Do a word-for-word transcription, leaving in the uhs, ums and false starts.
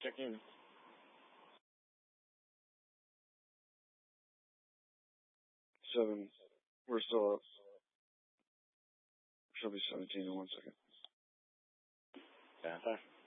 checking. Seven. We're still up. She'll be seventeen in one second. Yeah.